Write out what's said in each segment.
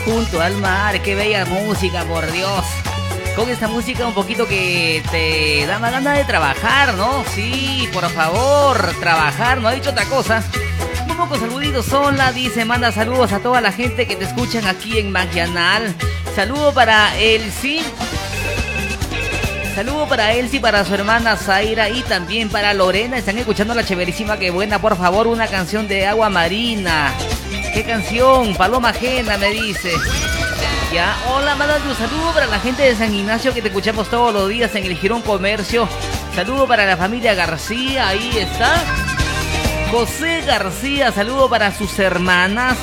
junto al mar. Qué bella música, por Dios. Con esta música un poquito que te da más ganas de trabajar, ¿no? Sí, por favor, trabajar, no ha dicho otra cosa. Un poco saluditos, Sola, dice, manda saludos a toda la gente que te escuchan aquí en Magianal. Saludo para Elsie. Saludo para Elsie, para su hermana Zaira y también para Lorena. Están escuchando la chéverísima, qué buena. Por favor, una canción de Agua Marina. ¿Qué canción? Paloma Ajena, me dice. Ya, hola, mándate un saludo para la gente de San Ignacio que te escuchamos todos los días en el Girón Comercio. Saludo para la familia García, ahí está. José García, saludo para sus hermanas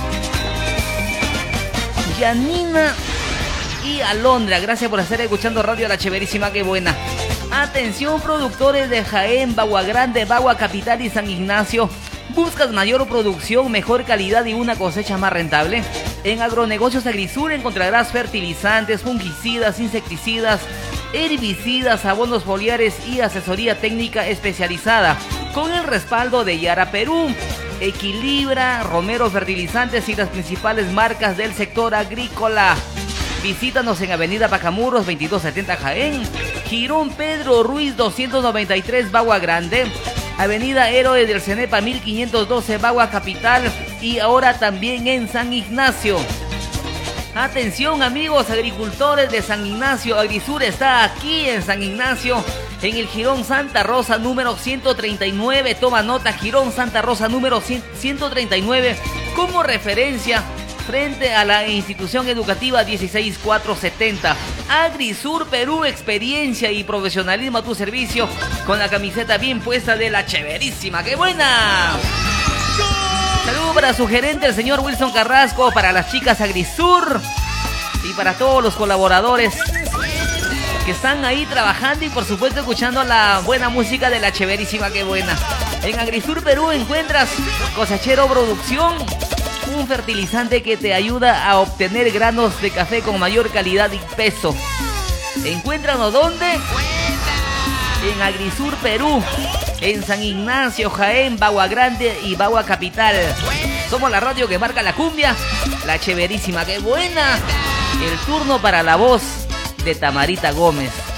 Yanina y Alondra. Gracias por estar escuchando Radio La Chéverísima, qué buena. Atención, productores de Jaén, Bagua Grande, Bagua Capital y San Ignacio. ¿Buscas mayor producción, mejor calidad y una cosecha más rentable? En Agronegocios Agrisur encontrarás fertilizantes, fungicidas, insecticidas, herbicidas, abonos foliares y asesoría técnica especializada. Con el respaldo de Yara Perú, Equilibra, Romero Fertilizantes y las principales marcas del sector agrícola. Visítanos en Avenida Pacamuros 2270 Jaén, Girón Pedro Ruiz 293 Bagua Grande, Avenida Héroe del Cenepa 1512 Bagua Capital y ahora también en San Ignacio. Atención amigos agricultores de San Ignacio, Agrisur está aquí en San Ignacio, en el Girón Santa Rosa número 139. Toma nota, Girón Santa Rosa número 139 como referencia frente a la institución educativa 16470. Agrisur Perú, experiencia y profesionalismo a tu servicio, con la camiseta bien puesta de la chéverísima, ¡qué buena! Saludos para su gerente, el señor Wilson Carrasco, para las chicas Agrisur y para todos los colaboradores que están ahí trabajando y por supuesto escuchando la buena música de la chéverísima, ¡qué buena! En Agrisur Perú encuentras Cosechero Producción, un fertilizante que te ayuda a obtener granos de café con mayor calidad y peso. Encuéntranos ¿dónde? En Agrisur Perú, en San Ignacio, Jaén, Bagua Grande y Bagua Capital. Somos la radio que marca la cumbia, la chéverísima, qué buena. El turno para la voz de Tamarita Gómez.